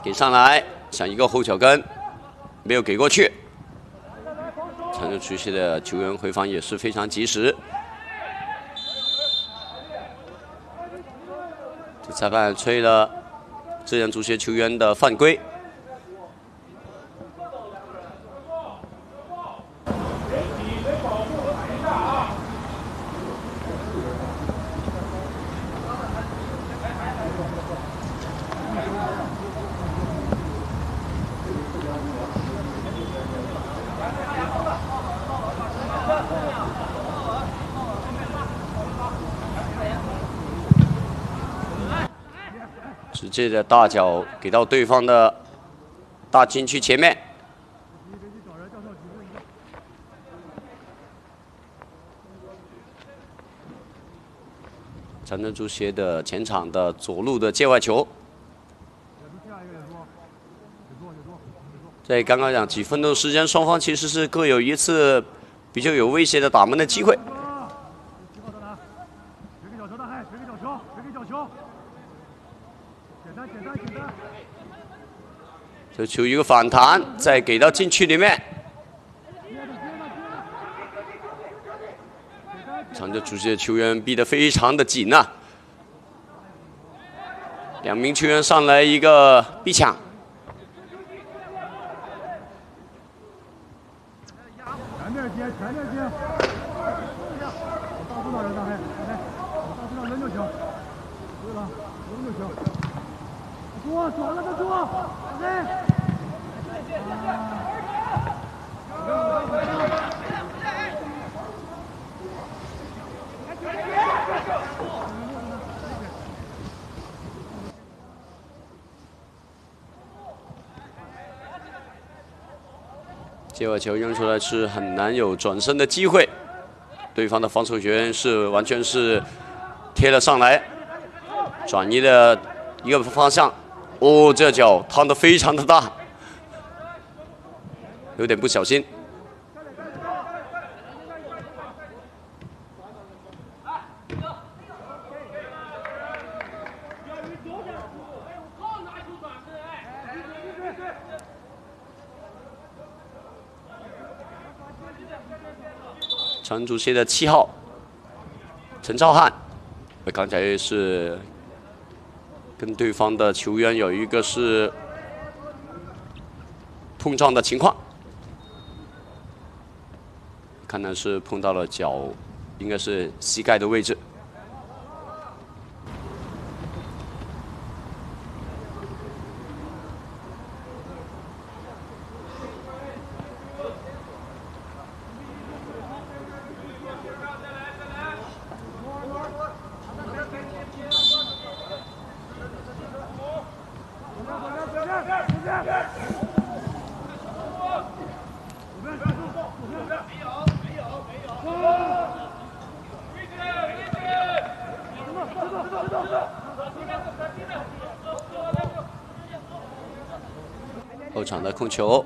给上来，想一个后脚跟，没有给过去。长春足协的球员回防也是非常及时。这裁判吹了浙江足协球员的犯规。 直接的大脚给到对方的大禁区前面，长春足协的前场的左路的界外球，在刚刚讲几分钟时间，双方其实是各有一次比较有威胁的打门的机会。 这球一个反弹，再给到禁区里面。长春足协的球员逼得非常的紧呐、两名球员上来一个逼抢。 前面接，前面接。到多少人上黑？到多少人就行。对了，人就行。捉，转了再捉。OK。 界外球扔出来是很难有转身的机会，对方的防守球员是完全是贴了上来，转移的一个方向。哦，这脚趟得非常的大，有点不小心。长春足协的7号陈兆汉，刚才是跟对方的球员有一个是碰撞的情况，看来是碰到了脚，应该是膝盖的位置。后场的控球，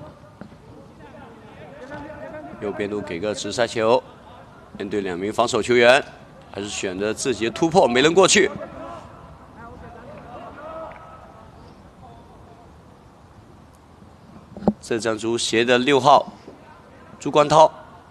右边路给个直塞球，面对两名防守球员，还是选择自己的突破，没能过去。浙江足协的6号朱冠涛。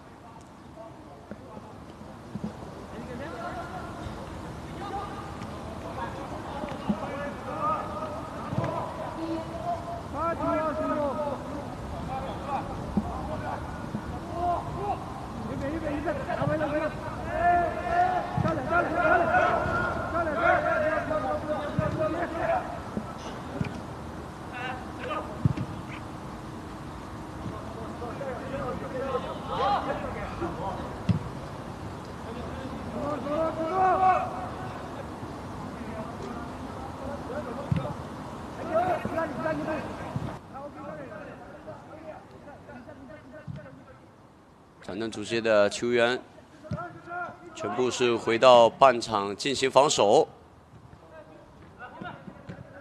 长春足协的球员全部是回到半场进行防守。